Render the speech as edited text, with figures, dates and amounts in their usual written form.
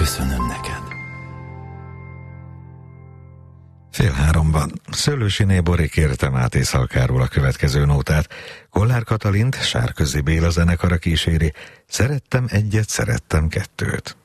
Köszönöm neked. 2:30 Szőlősiné Bori kérte Máté Szalkáról a következő nótát. Kollár Katalint Sárközi Béla zenekara kíséri. Szerettem egyet, szerettem kettőt.